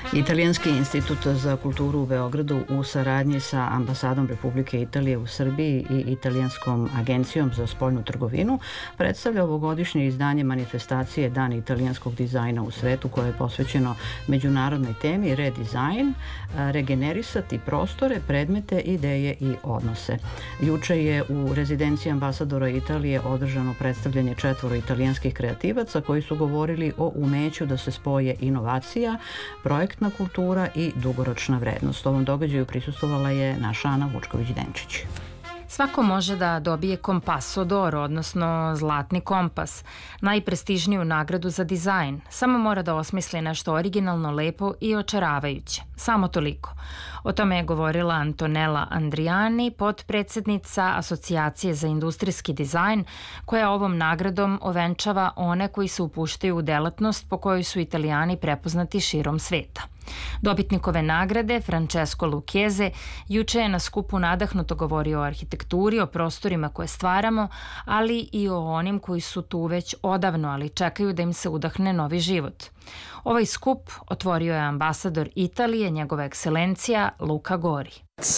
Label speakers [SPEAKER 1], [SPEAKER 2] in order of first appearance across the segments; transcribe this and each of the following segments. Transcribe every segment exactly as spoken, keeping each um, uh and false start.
[SPEAKER 1] Italijanski institut za kulturu u Beogradu u saradnji sa ambasadom Republike Italije u Srbiji i Italijanskom agencijom za spoljnu trgovinu predstavlja ovogodišnje izdanje manifestacije Dan italijanskog dizajna u svetu, koje je posvećeno međunarodnoj temi redizajn, regenerisati prostore, predmete, ideje i odnose. Juče je u rezidenciji ambasadora Italije održano predstavljanje četvoro italijanskih kreativaca koji su govorili o umeću da se spoje inovacija, projekt kultura i dugoročna vrednost. Ovom događaju prisustvovala je naša Ana Vučković-Denčić.
[SPEAKER 2] Svako može da dobije Compasso d'Oro, odnosno Zlatni kompas, najprestižniju nagradu za dizajn. Samo mora da osmisli nešto originalno, lepo i očaravajuće. Samo toliko. O tome je govorila Antonella Andriani, potpredsednica Asocijacije za industrijski dizajn, koja ovom nagradom ovenčava one koji se upuštaju u delatnost po kojoj su Italijani prepoznati širom sveta. Dobitnik ove nagrade, Francesco Lucchese, juče je na skupu nadahnuto govorio o arhitekturi, o prostorima koje stvaramo, ali i o onim koji su tu već odavno, ali čekaju da im se udahne novi život. Ovaj skup otvorio je ambasador Italije, njegova ekscelencija Luca Gori.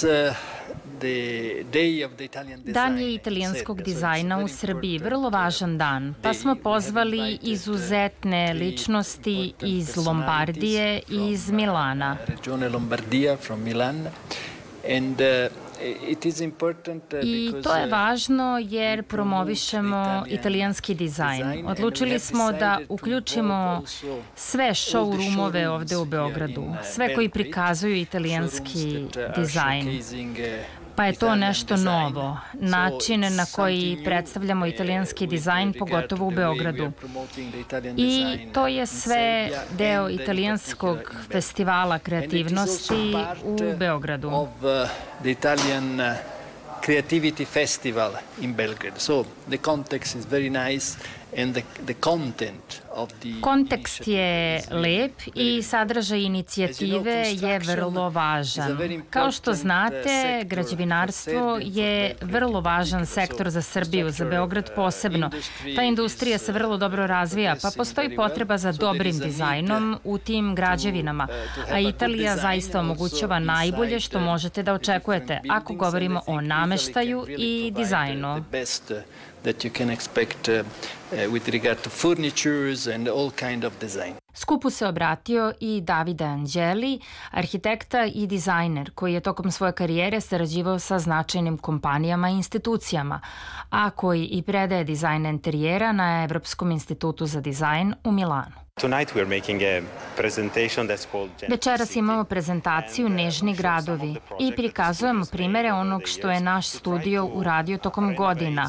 [SPEAKER 2] Dan je italijanskog dizajna u Srbiji, vrlo važan dan, pa smo pozvali izuzetne ličnosti iz Lombardije i iz Milana. I to je važno jer promovišemo italijanski dizajn. Odlučili smo da uključimo sve showroomove ovde u Beogradu, sve koji prikazuju italijanski dizajn. Pa je to nešto novo, način na koji predstavljamo italijanski dizajn, pogotovo u Beogradu. I to je sve deo italijanskog festivala kreativnosti u Beogradu.
[SPEAKER 3] Creativity Festival in Belgrade. So the context is very nice and the, the content of the
[SPEAKER 2] Kontekst je lep i sadržaj inicijative je vrlo važan. Kao što znate, građevinarstvo je vrlo važan sektor za Srbiju, za Beograd posebno. Ta industrija se vrlo dobro razvija, pa postoji potreba za dobrim dizajnom u tim građevinama, a Italija zaista omogućava najbolje što možete da očekujete ako govorimo o nameštaju i dizajnu.
[SPEAKER 3] That you can expect uh, uh, with regard to furnitures and all kind of design.
[SPEAKER 2] Skupu se obratio i Davide Angeli, arhitekta i dizajner koji je tokom svoje karijere sarađivao sa značajnim kompanijama i institucijama, a koji i predaje dizajn interijera na Evropskom institutu za dizajn u Milanu. Večeras imamo prezentaciju Nežni gradovi i prikazujemo primere onog što je naš studio uradio tokom godina.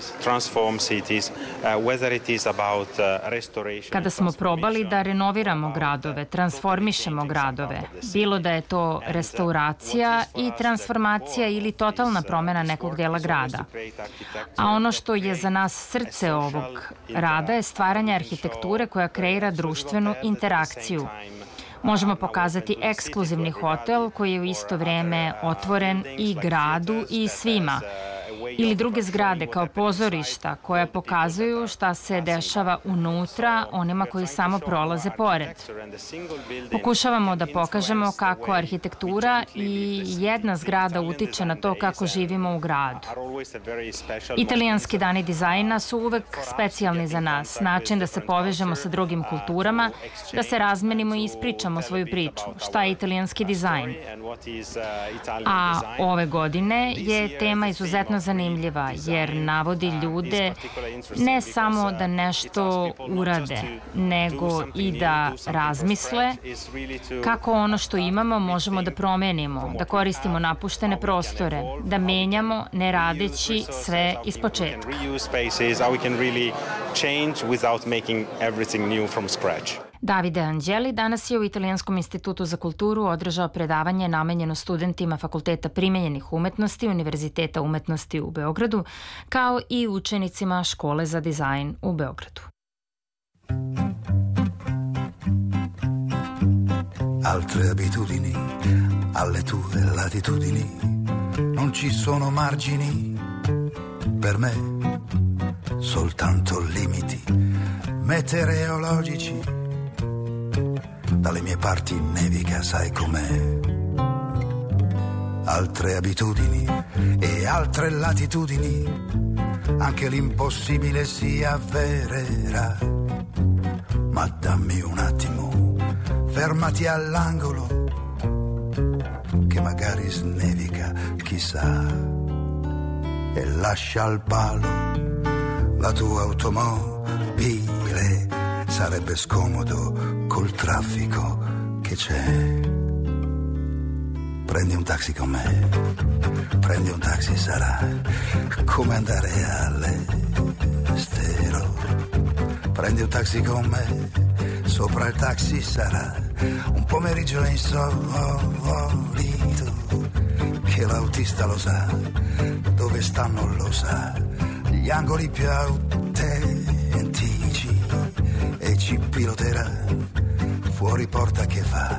[SPEAKER 2] Kada smo probali da renoviramo gradove, transformišemo gradove, bilo da je to restauracija i transformacija ili totalna promena nekog dela grada. A ono što je za nas srce ovog rada je stvaranje arhitekture koja kreira društvenu interakciju. Možemo pokazati ekskluzivni hotel koji je u isto vreme otvoren i gradu i svima. Ili druge zgrade kao pozorišta koja pokazuju šta se dešava unutra onima koji samo prolaze pored. Pokušavamo da pokažemo kako arhitektura i jedna zgrada utiče na to kako živimo u gradu. Italijanski dani dizajna su uvek specijalni za nas, način da se povežemo sa drugim kulturama, da se razmenimo i ispričamo svoju priču, šta je italijanski dizajn. A ove godine je tema izuzetno zanimljiva, jer navodi ljude ne samo da nešto urade, nego i da razmisle kako ono što imamo možemo da promenimo, da koristimo napuštene prostore, da menjamo ne radeći sve iz početka. Davide Angeli danas je u Italijanskom institutu za kulturu održao predavanje namenjeno studentima Fakulteta primenjenih umetnosti Univerziteta umetnosti u Beogradu, kao i učenicima Škole za dizajn u Beogradu.
[SPEAKER 4] Altre abitudini, alle tue latitudini, non ci sono margini per me, soltanto limiti meteorologici. dalle mie parti nevica, sai com'è. Altre abitudini e altre latitudini, anche l'impossibile si avvererà. Ma dammi un attimo, fermati all'angolo, che magari snevica, chissà, e lascia al palo la tua automobile. Sarebbe scomodo col traffico che c'è. Prendi un taxi con me, prendi un taxi, sarà come andare all'estero. Prendi un taxi con me, sopra il taxi sarà un pomeriggio insolito, che l'autista lo sa, dove sta non lo sa, gli angoli più autentici, e ci piloterà fuori porta che fa